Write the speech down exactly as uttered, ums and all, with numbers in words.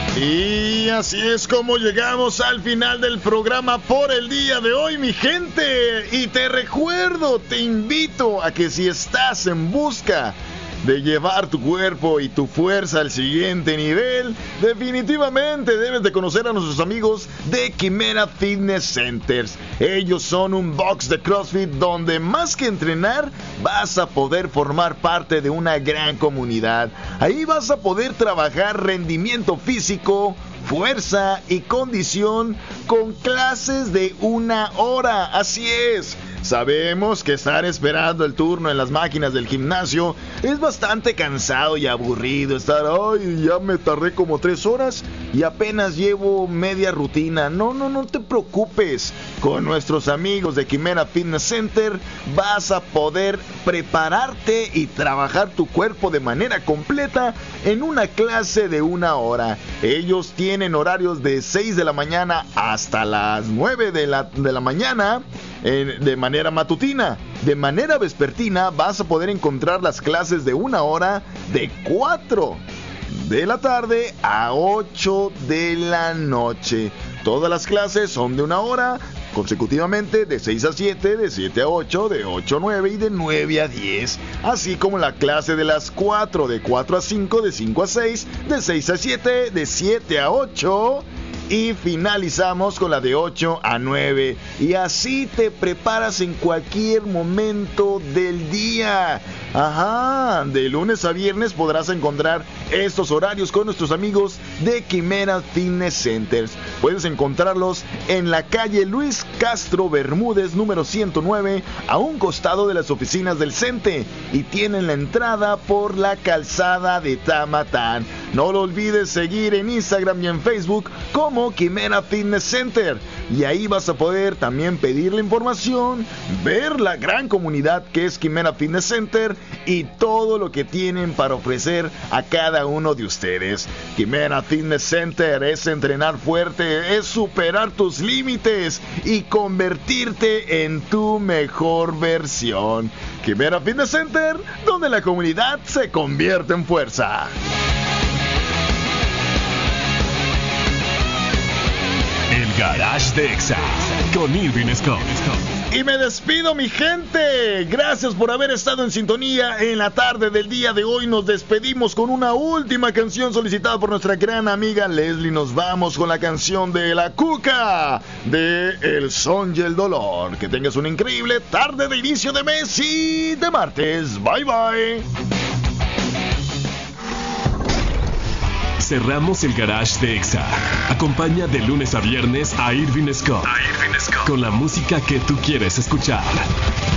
Y así es como llegamos al final del programa por el día de hoy, mi gente. Y te recuerdo, te invito a que si estás en busca de llevar tu cuerpo y tu fuerza al siguiente nivel, definitivamente debes de conocer a nuestros amigos de Quimera Fitness Centers. Ellos son un box de CrossFit donde más que entrenar vas a poder formar parte de una gran comunidad. Ahí vas a poder trabajar rendimiento físico, fuerza y condición con clases de una hora. Así es. Sabemos que estar esperando el turno en las máquinas del gimnasio es bastante cansado y aburrido. Estar, ay, ya me tardé como tres horas y apenas llevo media rutina. No, no, no te preocupes. Con nuestros amigos de Quimera Fitness Center vas a poder prepararte y trabajar tu cuerpo de manera completa en una clase de una hora. Ellos tienen horarios de seis de la mañana hasta las nueve de la, de la mañana. En, de manera matutina. De manera vespertina vas a poder encontrar las clases de una hora de cuatro de la tarde a ocho de la noche. Todas las clases son de una hora consecutivamente, de seis a siete, de siete a ocho, de ocho a nueve y de nueve a diez. Así como la clase de las cuatro, de cuatro a cinco, de cinco a seis, de seis a siete, de siete a ocho. Y finalizamos con la de ocho a nueve. Y así te preparas en cualquier momento del día. Ajá, de lunes a viernes podrás encontrar estos horarios con nuestros amigos de Quimera Fitness Centers. Puedes encontrarlos en la calle Luis Castro Bermúdez, número ciento nueve, a un costado de las oficinas del CENTE. Y tienen la entrada por la calzada de Tamatán. No lo olvides seguir en Instagram y en Facebook como Quimera Fitness Center. Y ahí vas a poder también pedir la información, ver la gran comunidad que es Quimera Fitness Center y todo lo que tienen para ofrecer a cada uno de ustedes. Quimera Fitness Center es entrenar fuerte, es superar tus límites y convertirte en tu mejor versión. Quimera Fitness Center, donde la comunidad se convierte en fuerza. El Garage de Exa con Irving Scott. Y me despido, mi gente. Gracias por haber estado en sintonía en la tarde del día de hoy. Nos despedimos con una última canción solicitada por nuestra gran amiga Leslie. Nos vamos con la canción de La Cuca, de El Son y el Dolor. Que tengas una increíble tarde de inicio de mes y de martes. Bye bye. Cerramos el Garage de Exa. Acompaña de lunes a viernes a Irving Scott, a Irving Scott con la música que tú quieres escuchar.